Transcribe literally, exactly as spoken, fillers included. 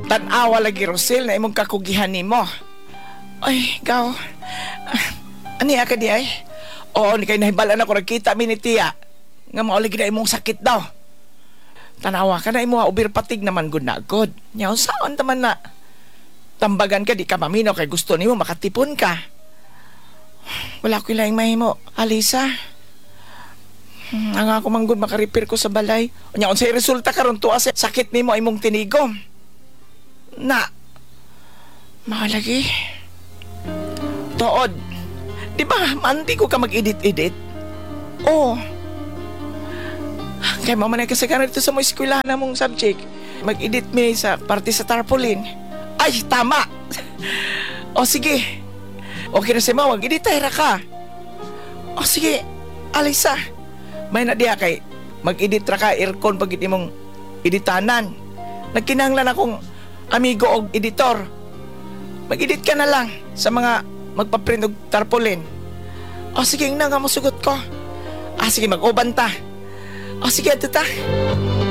Tanawa lagi, Rosel, na imong kakugihan nimo. Ay, gaw. Ani ka di ay? Oo, ni kay nahibalan ako nagkita mi ni tiya. Nga mauligi na imong sakit daw. Tanawa ka na imo ubir patig naman gud na gud. Nya unsaon taman na tambagan ka di ka mamino kay gusto nimo makatipon ka. Wala ko laing mahimo, Alisa. Hmm, ang ako manggod makaripir ko sa balay. Nya unsay resulta karon tuwa sa sakit nimo imong tinigom. Na. Mahalagi. Tood. Di ba, manti ko ka mag-edit-edit? Oo. Kaya mamanay kasi ka na dito sa mga eskwelahan na mong subject. Mag-edit me sa parte sa tarpaulin. Ay, tama! O sige. Okay na si Ma, mag-edit tayo ka. O sige, Alisa. May na diya kay mag-edit ra ka, aircon pag iti mong editanan. Nagkinahanglan akong amigo o editor. Mag-edit ka na lang sa mga magpaprint og tarpaulin. O sige, nga nga mo sugot ko. Ah, sige, mag-uban ta. O sige, ito ta.